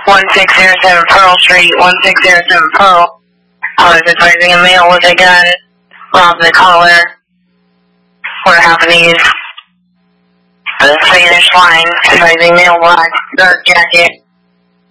1607 Pearl Street, 1607 Pearl. I was advising a male with a gun, robbed the caller. We're having the Spanish line, advising male black, dark jacket.